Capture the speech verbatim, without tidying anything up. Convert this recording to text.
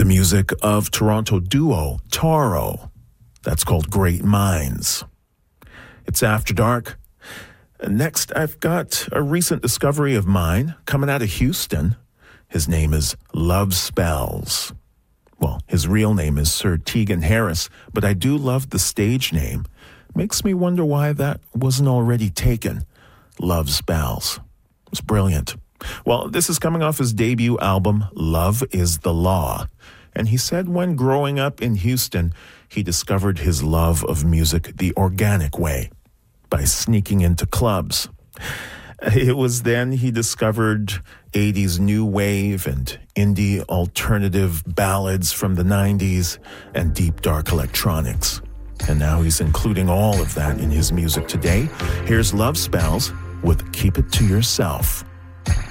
The music of Toronto duo Taro. That's called Great Minds. It's After Dark. Next, I've got a recent discovery of mine coming out of Houston. His name is Love Spells. Well, his real name is Sir Tegan Harris, but I do love the stage name. Makes me wonder why that wasn't already taken. Love Spells. It's brilliant. Well, this is coming off his debut album, Love is the Law. And he said when growing up in Houston, he discovered his love of music the organic way, by sneaking into clubs. It was then he discovered eighties new wave and indie alternative ballads from the nineties and deep dark electronics. And now he's including all of that in his music today. Here's Love Spells with Keep It to Yourself.